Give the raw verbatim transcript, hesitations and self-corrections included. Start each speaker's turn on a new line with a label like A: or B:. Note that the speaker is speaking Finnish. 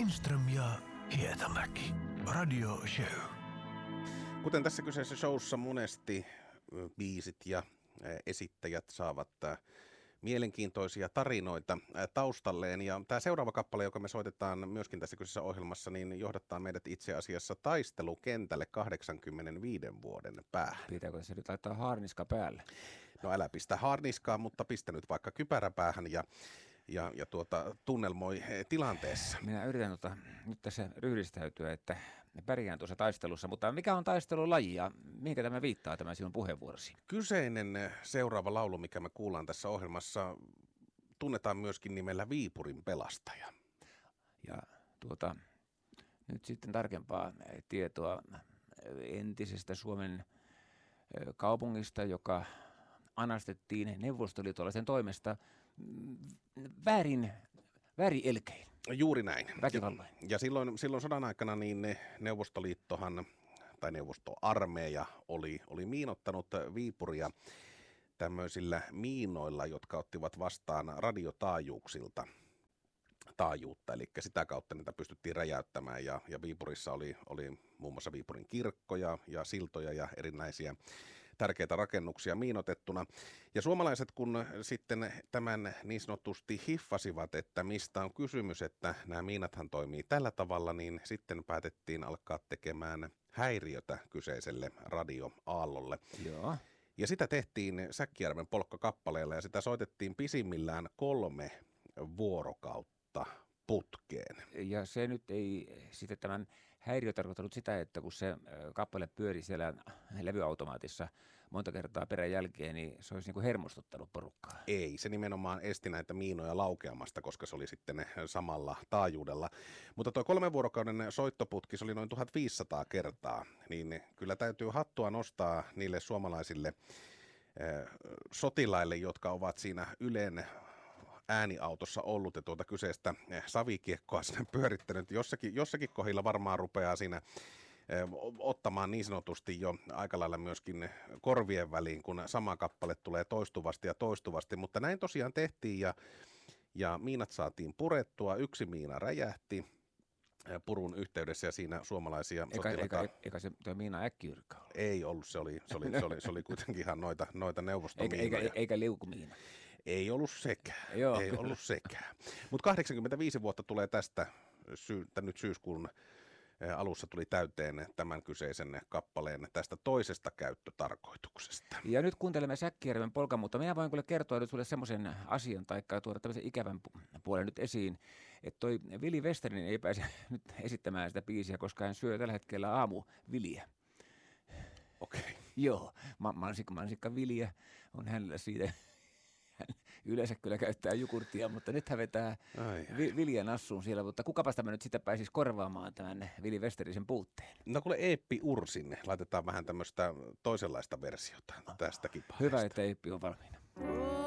A: Lindström ja Hietamäki. Radio Show.
B: Kuten tässä kyseisessä showssa monesti biisit ja esittäjät saavat mielenkiintoisia tarinoita taustalleen. Ja tämä seuraava kappale, joka me soitetaan myöskin tässä kyseisessä ohjelmassa, niin johdattaa meidät itse asiassa taistelukentälle kahdeksankymmentäviisi vuoden päähän.
C: Pitääkö se nyt laittaa haarniska päälle?
B: No älä pistä haarniskaa, mutta pistä nyt vaikka kypärä päähän ja, ja, ja tuota, tunnelmoi tilanteessa.
C: Minä yritän ota, nyt tässä ryhdistäytyä, että pärjään tuossa taistelussa, mutta mikä on taistelulaji ja mihinkä tämä viittaa tämä sinun puheenvuorosi?
B: Kyseinen seuraava laulu, mikä me kuullaan tässä ohjelmassa, tunnetaan myöskin nimellä Viipurin pelastaja.
C: Ja tuota, nyt sitten tarkempaa tietoa entisestä Suomen kaupungista, joka anastettiin neuvostoliittolaisen toimesta väärin, väärielkein.
B: Juuri näin.
C: Väkivalloin.
B: Ja, ja silloin, silloin sodan aikana niin Neuvostoliittohan tai neuvostoarmeija oli, oli miinottanut Viipuria tämmöisillä miinoilla, jotka ottivat vastaan radiotaajuuksilta taajuutta, eli sitä kautta niitä pystyttiin räjäyttämään, ja, ja Viipurissa oli, oli muun muassa Viipurin kirkkoja ja siltoja ja erinäisiä tärkeitä rakennuksia miinotettuna. Ja suomalaiset, kun sitten tämän niin sanotusti hiffasivat, että mistä on kysymys, että nämä miinathan toimii tällä tavalla, niin sitten päätettiin alkaa tekemään häiriötä kyseiselle radioaallolle.
C: Joo.
B: Ja sitä tehtiin Säkkijärven polkkakappaleella, ja sitä soitettiin pisimmillään kolme vuorokautta putkeen.
C: Ja se nyt ei sitten tämän häiriö tarkoittanut sitä, että kun se kappale pyöri siellä levyautomaatissa monta kertaa peräjälkeen, niin se olisi niin kuin hermostuttanut porukkaa.
B: Ei, se nimenomaan esti näitä miinoja laukeamasta, koska se oli sitten samalla taajuudella. Mutta tuo kolmen vuorokauden soittoputki, se oli noin tuhatviisisataa kertaa, niin kyllä täytyy hattua nostaa niille suomalaisille eh, sotilaille, jotka ovat siinä Ylen ääniautossa ollut ja tuota kyseistä savikiekkoa sinne pyörittänyt. Jossakin, jossakin kohdilla varmaan rupeaa siinä eh, ottamaan niin sanotusti jo aika lailla myöskin korvien väliin, kun sama kappale tulee toistuvasti ja toistuvasti. Mutta näin tosiaan tehtiin ja, ja miinat saatiin purettua. Yksi miina räjähti purun yhteydessä ja siinä suomalaisia
C: eikä,
B: sotilaita.
C: Eikä, eikä se tuo miina äkkiyrkkä ollut.
B: Ei ollut, se oli, se oli, se oli, se oli kuitenkin ihan noita, noita neuvostomiinoja.
C: Eikä, eikä, eikä liukumiina.
B: Ei ollut sekään,
C: Joo,
B: ei
C: kyllä.
B: ollut sekään. Mutta kahdeksankymmentäviisi vuotta tulee tästä, syy, nyt syyskuun alussa tuli täyteen tämän kyseisen kappaleen tästä toisesta käyttötarkoituksesta.
C: Ja nyt kuuntelemme Säkkijärven polkan, mutta minä voin kyllä kertoa nyt sulle semmoisen asian, tai tuoda tämmöisen ikävän puolen nyt esiin, että toi Vili Westerinen ei pääse nyt esittämään sitä biisiä, koska hän syö tällä hetkellä aamuviliä.
B: Okei. Okay.
C: Joo, mansikka, mansikka Vilja on hänellä siitä. Hän yleensä kyllä käyttää jukurttia, mutta nyt hän vetää vi- viljan assuun siellä, mutta kukapa tämä nyt sitä pääsisi korvaamaan tämän Vili Westerisen puutteen?
B: No kuule Eeppi Ursin, laitetaan vähän tämmöistä toisenlaista versiota tästä kappaleesta.
C: Hyvä, että Eeppi on valmiina.